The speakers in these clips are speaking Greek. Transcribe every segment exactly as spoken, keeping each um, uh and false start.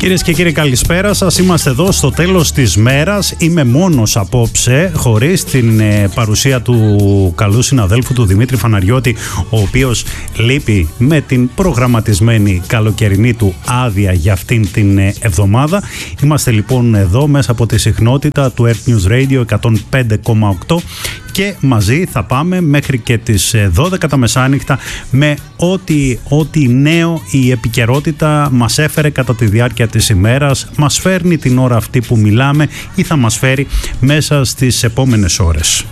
Κυρίες και κύριοι, καλησπέρα σας. Είμαστε εδώ στο τέλος της μέρας. Είμαι μόνος απόψε, χωρίς την ε, παρουσία του καλού συναδέλφου του Δημήτρη Φαναριώτη, ο οποίος λείπει με την προγραμματισμένη καλοκαιρινή του άδεια για αυτήν την ε, εβδομάδα. Είμαστε λοιπόν εδώ μέσα από τη συχνότητα του Earth News Radio εκατόν πέντε κόμμα οκτώ και μαζί θα πάμε μέχρι και τις δώδεκα τα μεσάνυχτα με ό,τι, ό,τι νέο η επικαιρότητα μας έφερε κατά τη διάρκεια της ημέρας, μας φέρνει την ώρα αυτή που μιλάμε ή θα μας φέρει μέσα στις επόμενες ώρες.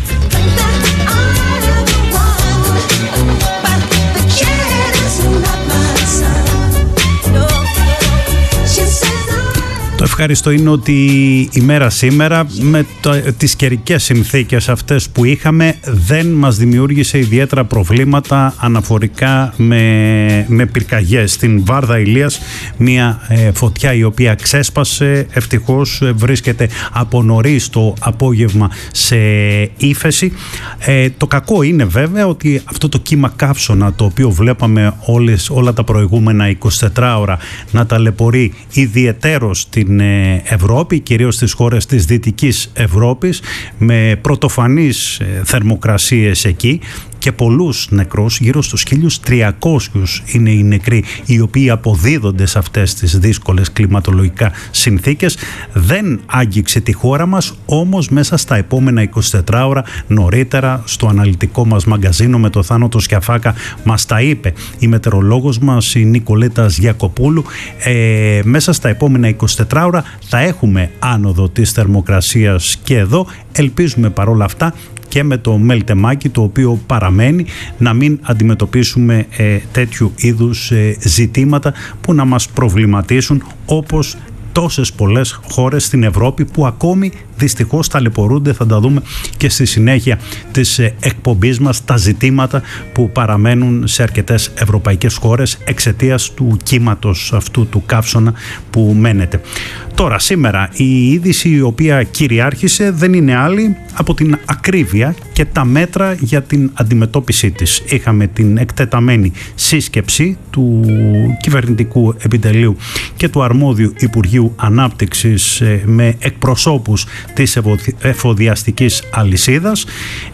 Το ευχαριστώ είναι ότι η μέρα σήμερα με το, τις καιρικές συνθήκες αυτές που είχαμε δεν μας δημιούργησε ιδιαίτερα προβλήματα αναφορικά με, με πυρκαγιές. Στην Βάρδα Ηλίας μια ε, φωτιά η οποία ξέσπασε, ευτυχώς ε, βρίσκεται από νωρίς το απόγευμα σε ύφεση. Ε, το κακό είναι βέβαια ότι αυτό το κύμα καύσωνα το οποίο βλέπαμε όλες, όλα τα προηγούμενα εικοσιτέσσερις ώρα να ταλαιπωρεί ιδιαιτέρως στην Ευρώπη, κυρίως στις χώρες της Δυτικής Ευρώπης, με πρωτοφανείς θερμοκρασίες εκεί και πολλούς νεκρούς, γύρω στους χίλιους τριακόσιους είναι οι νεκροί οι οποίοι αποδίδονται σε αυτές τις δύσκολες κλιματολογικά συνθήκες. Δεν άγγιξε τη χώρα μας, όμως μέσα στα επόμενα εικοσιτέσσερις ώρα νωρίτερα στο αναλυτικό μας μαγκαζίνο με το Θάνο Σκιαφάκα μας τα είπε η μετεωρολόγος μας η Νικολέτα Γιακοπούλου. Ε, μέσα στα επόμενα εικοσιτέσσερις ώρα θα έχουμε άνοδο της θερμοκρασίας και εδώ. Ελπίζουμε παρόλα αυτά και με το μελτεμάκι το οποίο παραμένει να μην αντιμετωπίσουμε ε, τέτοιου είδους ε, ζητήματα που να μας προβληματίσουν όπως τόσες πολλές χώρες στην Ευρώπη που ακόμη δυστυχώς ταλαιπωρούνται. Θα τα δούμε και στη συνέχεια της εκπομπής μας τα ζητήματα που παραμένουν σε αρκετές ευρωπαϊκές χώρες εξαιτίας του κύματος αυτού του καύσωνα που μένεται. Τώρα σήμερα η είδηση η οποία κυριάρχησε δεν είναι άλλη από την ακρίβεια και τα μέτρα για την αντιμετώπιση της. Είχαμε την εκτεταμένη σύσκεψη του κυβερνητικού επιτελείου και του αρμόδιου Υπουργείου Ανάπτυξης με εκπροσώπους της εφοδιαστικής αλυσίδας.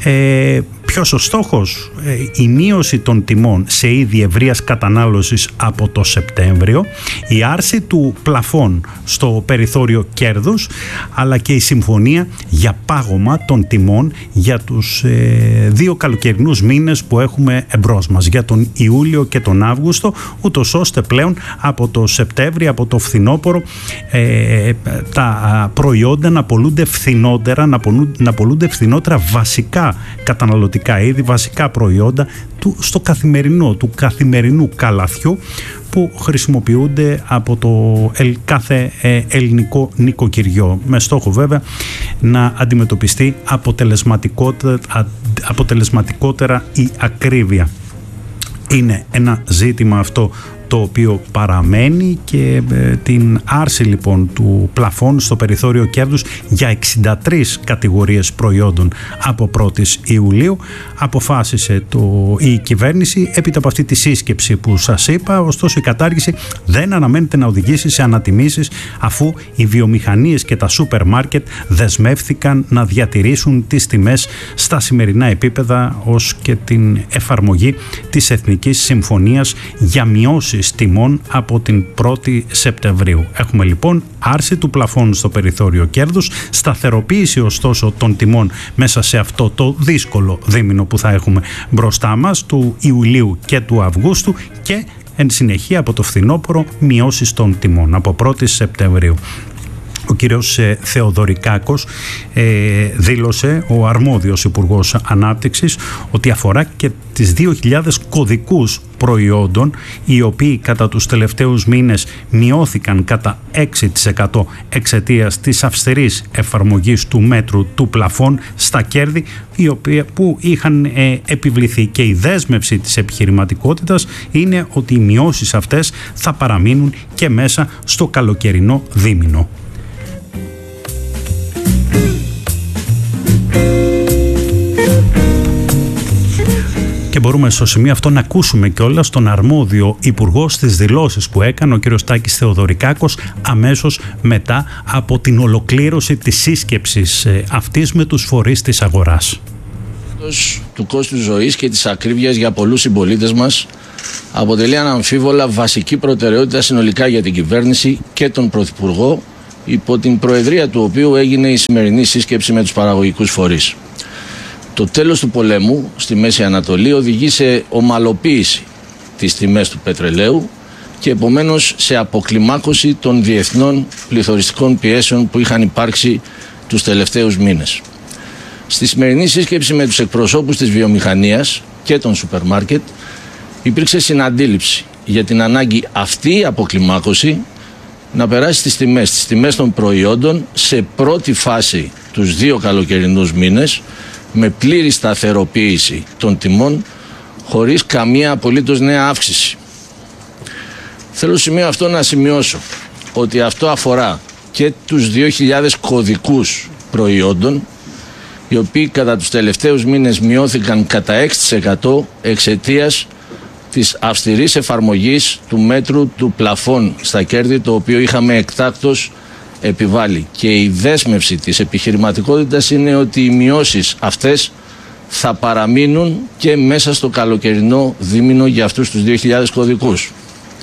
Ε, ποιος ο στόχος? Ε, η μείωση των τιμών σε είδη ευρείας κατανάλωσης από το Σεπτέμβριο, η άρση του πλαφών στο περιθώριο κέρδους, αλλά και η συμφωνία για πάγωμα των τιμών για τους ε, δύο καλοκαιρινούς μήνες που έχουμε εμπρός μας, για τον Ιούλιο και τον Αύγουστο, ούτως ώστε πλέον από το Σεπτέμβριο, από το φθινόπωρο, ε, τα προϊόντα να πολλούνται φθηνότερα, να πολλούνται, να πολλούνται φθηνότερα βασικά καταναλωτικά είδη, βασικά προϊόντα του, στο καθημερινό, του καθημερινού καλαθιού που χρησιμοποιούνται από το κάθε ελληνικό νοικοκυριό, με στόχο βέβαια να αντιμετωπιστεί αποτελεσματικότερα, αποτελεσματικότερα η ακρίβεια. Είναι ένα ζήτημα αυτό το οποίο παραμένει και ε, την άρση λοιπόν του πλαφών στο περιθώριο κέρδους για εξήντα τρεις κατηγορίες προϊόντων από πρώτη Ιουλίου αποφάσισε το, η κυβέρνηση έπειτα από αυτή τη σύσκεψη που σας είπα. Ωστόσο η κατάργηση δεν αναμένεται να οδηγήσει σε ανατιμήσεις, αφού οι βιομηχανίες και τα σούπερ μάρκετ δεσμεύθηκαν να διατηρήσουν τις τιμές στα σημερινά επίπεδα ως και την εφαρμογή της Εθνικής Συμφωνίας για μειώσεις τιμών από την πρώτη Σεπτεμβρίου. Έχουμε λοιπόν άρση του πλαφών στο περιθώριο κέρδους, σταθεροποίηση ωστόσο των τιμών μέσα σε αυτό το δύσκολο δίμηνο που θα έχουμε μπροστά μας, του Ιουλίου και του Αυγούστου, και εν συνεχεία από το φθινόπωρο μειώσεις των τιμών από πρώτη Σεπτεμβρίου. Ο κύριος Θεοδωρικάκος ε, δήλωσε, ο αρμόδιος Υπουργός Ανάπτυξης, ότι αφορά και τις δύο χιλιάδες κωδικούς προϊόντων οι οποίοι κατά τους τελευταίους μήνες μειώθηκαν κατά έξι τοις εκατό εξαιτίας της αυστηρής εφαρμογής του μέτρου του πλαφών στα κέρδη, οι οποίοι που είχαν ε, επιβληθεί. Και η δέσμευση της επιχειρηματικότητας είναι ότι οι μειώσεις αυτές θα παραμείνουν και μέσα στο καλοκαιρινό δίμηνο. Και και μπορούμε στο σημείο αυτό να ακούσουμε κιόλας τον αρμόδιο υπουργό στις δηλώσεις που έκανε ο κ. Τάκης Θεοδωρικάκος αμέσως μετά από την ολοκλήρωση της σύσκεψης αυτής με τους φορείς της αγοράς. Του κόστους ζωής και της ακρίβειας για πολλούς συμπολίτες μας αποτελεί αναμφίβολα βασική προτεραιότητα συνολικά για την κυβέρνηση και τον Πρωθυπουργό, υπό την προεδρία του οποίου έγινε η σημερινή σύσκεψη με τους παραγωγικούς φορείς. Το τέλος του πολέμου στη Μέση Ανατολή οδηγεί σε ομαλοποίηση της τιμές του πετρελαίου και επομένως σε αποκλιμάκωση των διεθνών πληθωριστικών πιέσεων που είχαν υπάρξει τους τελευταίους μήνες. Στη σημερινή σύσκεψη με τους εκπροσώπους της βιομηχανίας και των σούπερ μάρκετ υπήρξε συναντήληψη για την ανάγκη αυτή η αποκλιμάκωση να περάσει στις τιμές, στις τιμές των προϊόντων σε πρώτη φάση τους δύο καλοκαιρινούς μήνες με πλήρη σταθεροποίηση των τιμών χωρίς καμία απολύτως νέα αύξηση. Θέλω στο σημείο αυτό να σημειώσω ότι αυτό αφορά και τους δύο χιλιάδες κωδικούς προϊόντων, οι οποίοι κατά τους τελευταίους μήνες μειώθηκαν κατά έξι τοις εκατό εξαιτίας της αυστηρής εφαρμογής του μέτρου του πλαφών στα κέρδη, το οποίο είχαμε εκτάκτως επιβάλει. Και η δέσμευση της επιχειρηματικότητας είναι ότι οι μειώσεις αυτές θα παραμείνουν και μέσα στο καλοκαιρινό δίμηνο για αυτούς τους δύο χιλιάδες κωδικούς.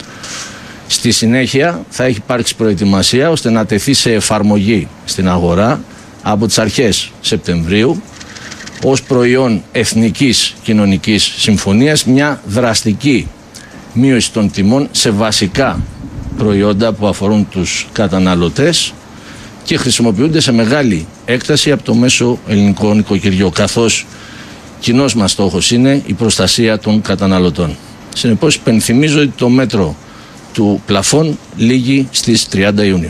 Στη συνέχεια θα έχει υπάρξει προετοιμασία ώστε να τεθεί σε εφαρμογή στην αγορά από τις αρχές Σεπτεμβρίου ως προϊόν εθνικής κοινωνικής συμφωνίας μια δραστική μείωση των τιμών σε βασικά προϊόντα που αφορούν τους καταναλωτές και χρησιμοποιούνται σε μεγάλη έκταση από το μέσο ελληνικό νοικοκυριό, καθώς κοινός μας στόχος είναι η προστασία των καταναλωτών. Συνεπώς υπενθυμίζω ότι το μέτρο του πλαφών λήγει στις τριάντα Ιουνίου.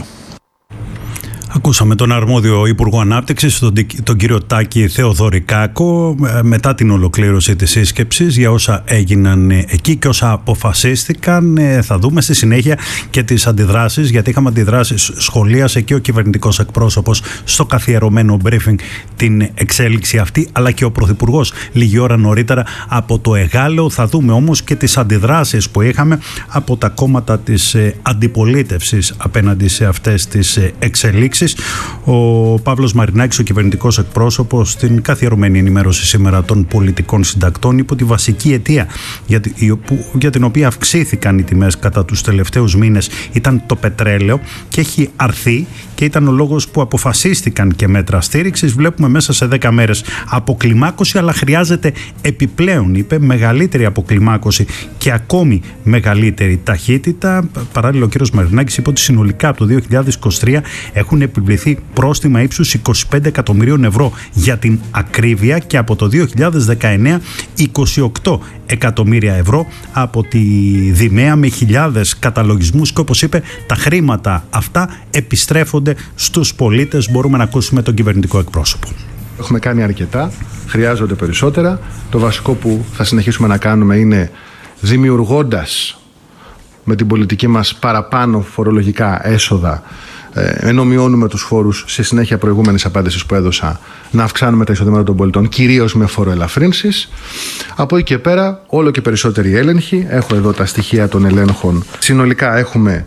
Ακούσαμε τον αρμόδιο Υπουργό Ανάπτυξης, τον, τον κύριο Τάκη Θεοδωρικάκο, μετά την ολοκλήρωση της σύσκεψης για όσα έγιναν εκεί και όσα αποφασίστηκαν. Θα δούμε στη συνέχεια και τις αντιδράσεις, γιατί είχαμε αντιδράσεις, σχολίασε και ο κυβερνητικός εκπρόσωπος στο καθιερωμένο briefing την εξέλιξη αυτή, αλλά και ο Πρωθυπουργός λίγη ώρα νωρίτερα από το Εγάλεο. Θα δούμε όμως και τις αντιδράσεις που είχαμε από τα κόμματα της αντιπολίτευσης απέναντι σε αυτές τις εξελίξεις. Ο Παύλος Μαρινάκης, ο κυβερνητικός εκπρόσωπος, στην καθιερωμένη ενημέρωση σήμερα των πολιτικών συντακτών, είπε ότι η βασική αιτία για, για την οποία αυξήθηκαν οι τιμές κατά τους τελευταίους μήνες ήταν το πετρέλαιο και έχει αρθεί και ήταν ο λόγος που αποφασίστηκαν και μέτρα στήριξης. Βλέπουμε μέσα σε δέκα μέρες αποκλιμάκωση, αλλά χρειάζεται επιπλέον, είπε, μεγαλύτερη αποκλιμάκωση και ακόμη μεγαλύτερη ταχύτητα. Παράλληλα, ο κ. Μαρινάκης είπε ότι συνολικά από το δύο χιλιάδες είκοσι τρία έχουν επιβληθεί πρόστιμα ύψους είκοσι πέντε εκατομμυρίων ευρώ για την ακρίβεια και από το δύο χιλιάδες δεκαεννέα είκοσι οκτώ εκατομμύρια ευρώ από τη Δημαία, με χιλιάδες καταλογισμούς, και όπως είπε, τα χρήματα αυτά επιστρέφονται στους πολίτες. Μπορούμε να ακούσουμε τον κυβερνητικό εκπρόσωπο. Έχουμε κάνει αρκετά, χρειάζονται περισσότερα. Το βασικό που θα συνεχίσουμε να κάνουμε είναι, δημιουργώντας με την πολιτική μας παραπάνω φορολογικά έσοδα, ενώ μειώνουμε τους φόρους, σε συνέχεια προηγούμενης απάντησης που έδωσα, να αυξάνουμε τα εισοδήματα των πολιτών, κυρίως με φοροελαφρύνσεις. Από εκεί και πέρα, όλο και περισσότεροι έλεγχοι. Έχω εδώ τα στοιχεία των ελέγχων. Συνολικά έχουμε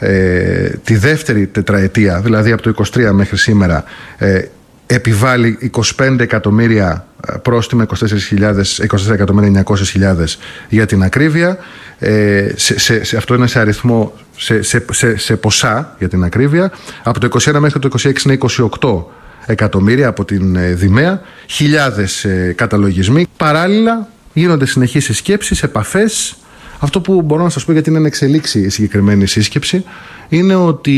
ε, τη δεύτερη τετραετία, δηλαδή από το είκοσι τρία μέχρι σήμερα, ε, επιβάλλει είκοσι πέντε εκατομμύρια πρόστιμα, είκοσι τέσσερα εκατομμύρια εννιακόσιες χιλιάδες για την ακρίβεια. Ε, σε, σε, σε, αυτό είναι σε αριθμό, σε, σε, σε, σε ποσά για την ακρίβεια. Από το είκοσι ένα μέχρι το είκοσι έξι είναι είκοσι οκτώ εκατομμύρια από την ε, Δημαία, χιλιάδες ε, καταλογισμοί. Παράλληλα γίνονται συνεχείς συσκέψεις, επαφές. Αυτό που μπορώ να σας πω, γιατί είναι εξελίξει η συγκεκριμένη σύσκεψη, είναι ότι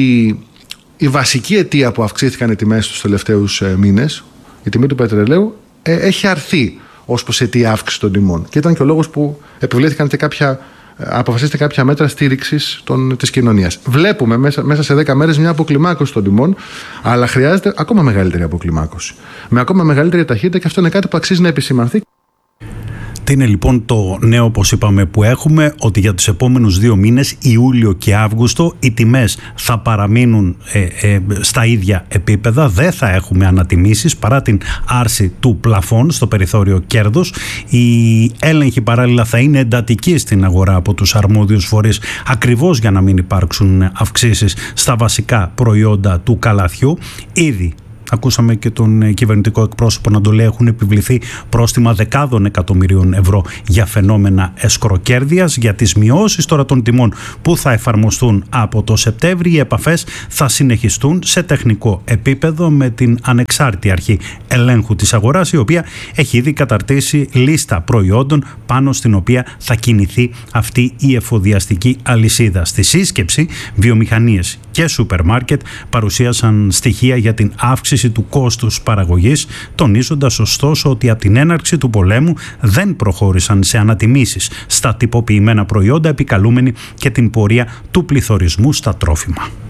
η βασική αιτία που αυξήθηκαν οι τιμές τους τελευταίους ε, μήνες, η τιμή του πετρελαίου, ε, έχει αρθεί ως προς αιτία αύξηση των τιμών. Και ήταν και ο λόγος που επιβλήθηκαν και κάποια, αποφασίστηκαν κάποια μέτρα στήριξης των, της κοινωνίας. Βλέπουμε μέσα, μέσα σε δέκα μέρες μια αποκλιμάκωση των τιμών, αλλά χρειάζεται ακόμα μεγαλύτερη αποκλιμάκωση. Με ακόμα μεγαλύτερη ταχύτητα, και αυτό είναι κάτι που αξίζει να επισημανθεί. Τι είναι λοιπόν το νέο, όπως είπαμε, που έχουμε? Ότι για τους επόμενους δύο μήνες, Ιούλιο και Αύγουστο, οι τιμές θα παραμείνουν ε, ε, στα ίδια επίπεδα, δεν θα έχουμε ανατιμήσεις παρά την άρση του πλαφών στο περιθώριο κέρδους. Η έλεγχη παράλληλα θα είναι εντατική στην αγορά από τους αρμόδιους φορείς, ακριβώς για να μην υπάρξουν αυξήσεις στα βασικά προϊόντα του καλαθιού. Ήδη ακούσαμε και τον κυβερνητικό εκπρόσωπο να το λέει, έχουν επιβληθεί πρόστιμα δεκάδων εκατομμυρίων ευρώ για φαινόμενα εσκροκέρδειας. Για τις μειώσεις τώρα των τιμών που θα εφαρμοστούν από το Σεπτέμβρη, οι επαφές θα συνεχιστούν σε τεχνικό επίπεδο με την ανεξάρτητη αρχή ελέγχου της αγοράς, η οποία έχει ήδη καταρτήσει λίστα προϊόντων πάνω στην οποία θα κινηθεί αυτή η εφοδιαστική αλυσίδα. Στη σύσκεψη, βιομηχανίες και σούπερ μάρκετ παρουσίασαν στοιχεία για την αύξηση του κόστους παραγωγής, τονίζοντας ωστόσο ότι από την έναρξη του πολέμου δεν προχώρησαν σε ανατιμήσεις στα τυποποιημένα προϊόντα, επικαλούμενοι και την πορεία του πληθωρισμού στα τρόφιμα.